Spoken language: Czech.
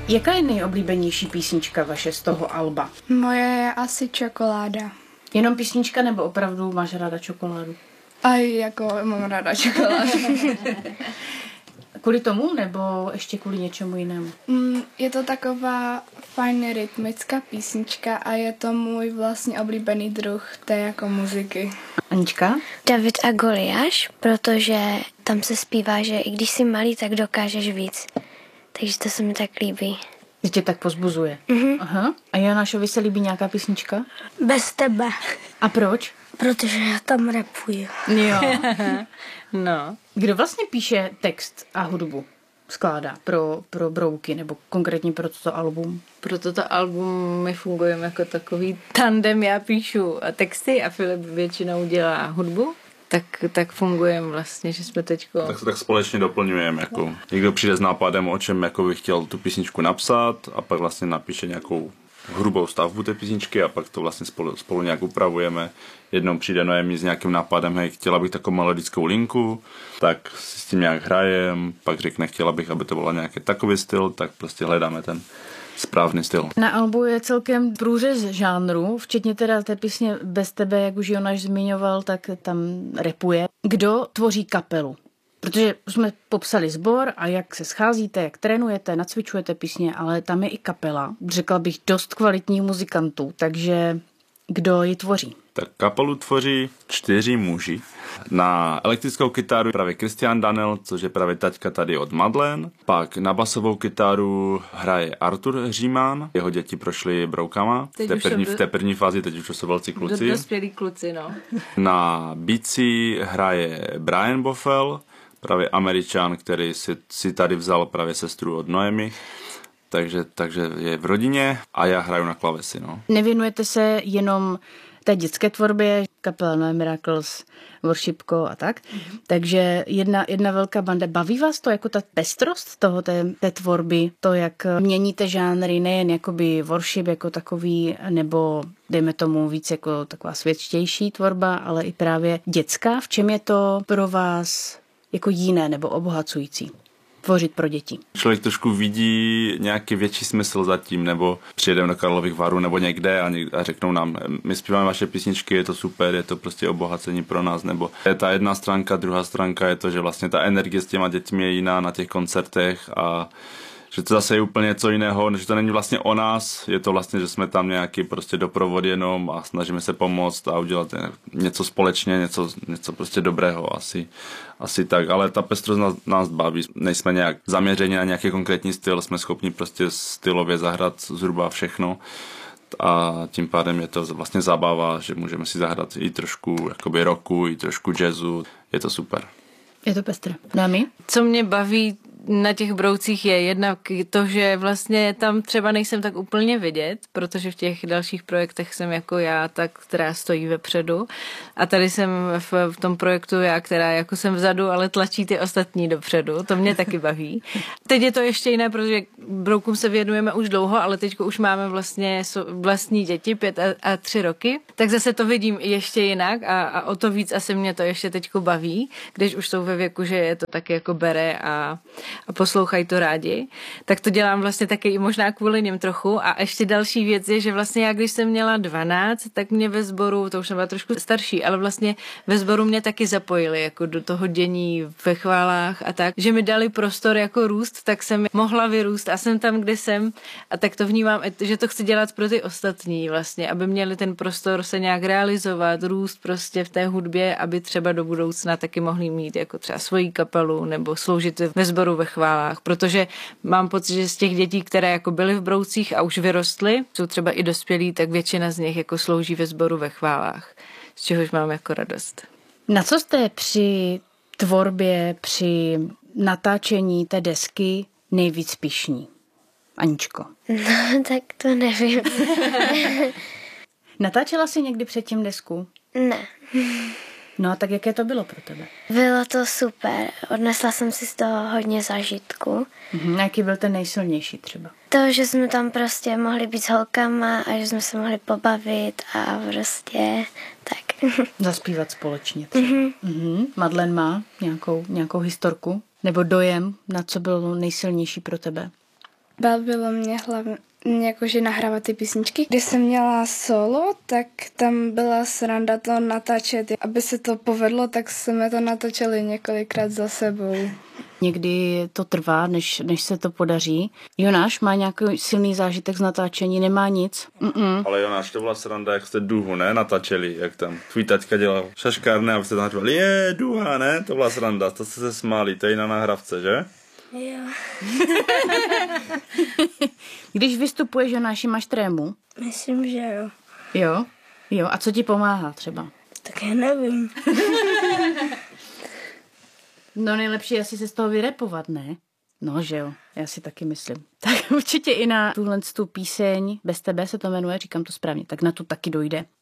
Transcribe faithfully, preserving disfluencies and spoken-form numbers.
Jaká je nejoblíbenější písnička vaše z toho alba? Moje je asi Čokoláda. Jenom písnička nebo opravdu máš ráda čokoládu? A jako mám ráda čokoládu. Kvůli tomu nebo ještě kvůli něčemu jinému? Mm, je to taková fajn rytmická písnička a je to můj vlastně oblíbený druh té jako muziky. Anička? David a Goliáš, protože tam se zpívá, že i když jsi malý, tak dokážeš víc. Takže to se mi tak líbí. Že tě tak pozbuzuje. Mhm. Aha. A Jonášovi se líbí nějaká písnička? Bez tebe. A proč? Protože já tam rapuju. Jo. No. Kdo vlastně píše text a hudbu? Skládá pro, pro Brouky nebo konkrétně pro toto album? Pro toto album my fungujeme jako takový tandem. Já píšu texty a Filip většinou dělá hudbu. Tak, tak fungujeme vlastně, že jsme teďko... Tak se tak společně doplňujeme. Jako. Někdo přijde s nápadem, o čem jako by chtěl tu písničku napsat a pak vlastně napíše nějakou hrubou stavbu té písničky a pak to vlastně spolu, spolu nějak upravujeme. Jednou přijde Noemi s nějakým nápadem, hej, chtěla bych takovou melodickou linku, tak si s tím nějak hrajem, pak řekne, chtěla bych, aby to bylo nějaký takový styl, tak prostě hledáme ten správný styl. Na albu je celkem průřez žánru, včetně teda té písně Bez tebe, jak už Jonáš zmiňoval, tak tam rapuje. Kdo tvoří kapelu? Protože jsme popsali sbor a jak se scházíte, jak trénujete, nacvičujete písně, ale tam je i kapela. Řekla bych dost kvalitních muzikantů, takže kdo ji tvoří? Tak kapelu tvoří čtyři muži. Na elektrickou kytaru právě Christian Daniel, což je právě taťka tady od Madlen. Pak na basovou kytaru hraje Artur Říman. Jeho děti prošly Broukama. V té, první, v té první fázi, teď už jsou velcí kluci. Dospělí kluci, no. Na bicí hraje Brian Boffel, právě Američan, který si, si tady vzal právě sestru od Noemi. Takže, takže je v rodině a já hraju na klavesi. No. Nevěnujete se jenom té dětské tvorbě, kapela No Miracles, Worshipko a tak. Mm-hmm. Takže jedna, jedna velká banda. Baví vás to jako ta pestrost toho té, té tvorby? To, jak měníte žánry, nejen jakoby worship jako takový, nebo dejme tomu víc jako taková světštější tvorba, ale i právě dětská. V čem je to pro vás jako jiné nebo obohacující? Tvořit pro děti. Člověk trošku vidí nějaký větší smysl zatím, nebo přijedeme do Karlových Varů nebo někde a, někde a řeknou nám, my zpíváme vaše písničky, je to super, je to prostě obohacení pro nás, nebo je ta jedna stránka, druhá stránka je to, že vlastně ta energie s těma dětmi je jiná na těch koncertech a že to zase je úplně něco jiného, že to není vlastně o nás, je to vlastně, že jsme tam nějaký prostě doprovod jenom a snažíme se pomoct a udělat něco společně, něco, něco prostě dobrého asi, asi tak, ale ta pestrost nás, nás baví, nejsme nějak zaměřeni na nějaký konkrétní styl, jsme schopni prostě stylově zahrát zhruba všechno a tím pádem je to vlastně zábava, že můžeme si zahrát i trošku jakoby rocku, i trošku jazzu, je to super. Je to pestré. Dámy? Co mě baví na těch Broucích je jednak to, že vlastně tam třeba nejsem tak úplně vidět, protože v těch dalších projektech jsem jako já, tak, která stojí vepředu a tady jsem v, v tom projektu já, která jako jsem vzadu, ale tlačí ty ostatní dopředu, to mě taky baví. Teď je to ještě jiné, protože Broukům se věnujeme už dlouho, ale teď už máme vlastně vlastní děti, pět a, a tři roky, tak zase to vidím ještě jinak a, a o to víc asi mě to ještě teďko baví, když už jsou ve věku, že je to taky jako bere a a poslouchají to rádi, tak to dělám vlastně taky i možná kvůli něm trochu. A ještě další věc je, že vlastně já, když jsem měla dvanáct, tak mě ve sboru, to už jsem byla trošku starší, ale vlastně ve sboru mě taky zapojili jako do toho dění ve chválách a tak, že mi dali prostor jako růst, tak jsem mohla vyrůst a jsem tam, kde jsem a tak to vnímám, že to chci dělat pro ty ostatní vlastně, aby měli ten prostor se nějak realizovat, růst prostě v té hudbě, aby třeba do budoucna taky mohli mít jako třeba svoji kapelu nebo sloužit ve sboru ve chválách, protože mám pocit, že z těch dětí, které jako byly v Broucích a už vyrostly, jsou třeba i dospělí, tak většina z nich jako slouží ve sboru ve chválách, z čehož mám jako radost. Na co jste při tvorbě, při natáčení té desky nejvíc pyšní? Aničko. No, tak to nevím. Natáčela jsi někdy předtím desku? Ne. No a tak jaké to bylo pro tebe? Bylo to super. Odnesla jsem si z toho hodně zážitku. Mhm, a jaký byl ten nejsilnější třeba? To, že jsme tam prostě mohli být s holkama a že jsme se mohli pobavit a prostě tak. Zaspívat společně třeba. Mhm. Mhm. Madlen má nějakou, nějakou historku? Nebo dojem, na co bylo nejsilnější pro tebe? Bavilo mě hlavně jakože nahrávat ty písničky. Když jsem měla solo, tak tam byla sranda to natáčet. Aby se to povedlo, tak jsme to natáčeli několikrát za sebou. Někdy to trvá, než, než se to podaří. Jonáš má nějaký silný zážitek z natáčení, nemá nic. Mm-mm. Ale Jonáš, to byla sranda, jak jste duhu, ne? Natáčeli, jak tam tvůj taťka dělal šaškárny a vy jste tam natáčeli, je, duha, ne? To byla sranda, to jste se smáli, to je na nahrávce, že? Jo. Když vystupuješ, Jonáši, máš trému? Myslím, že jo. Jo? Jo, a co ti pomáhá třeba? Tak já nevím. No nejlepší je asi se z toho vyrepovat, ne? No, že jo, já si taky myslím. Tak určitě i na tuhle tu píseň, Bez tebe se to jmenuje, říkám to správně, tak na tu taky dojde.